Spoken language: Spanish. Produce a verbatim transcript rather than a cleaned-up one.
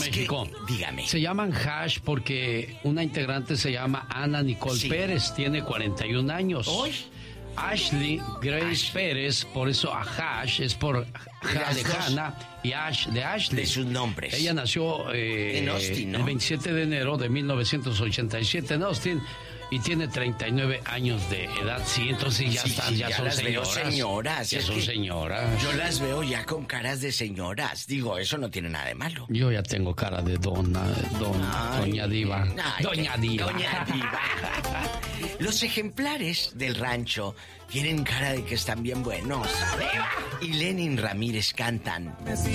México. Que, dígame. Se llaman Hash porque una integrante se llama Ana Nicole sí. Pérez, tiene cuarenta y un años. ¿Hoy? Ashley Grace Ash. Pérez, por eso a Hash es por Ja de Hannah y Ash de Ashley. De sus nombres. Ella nació eh, en Austin, ¿no? el veintisiete de enero de mil novecientos ochenta y siete en Austin y tiene treinta y nueve años de edad. Sí, entonces ya sí, están, sí, ya, ya son las señoras. Veo señoras. Ya es son señoras. Yo las veo ya con caras de señoras. Digo, eso no tiene nada de malo. Yo ya tengo cara de dona, don, ay, doña Diva. Ay, doña Diva. Doña Diva. Los ejemplares del rancho tienen cara de que están bien buenos. Y Lenin Ramírez cantan.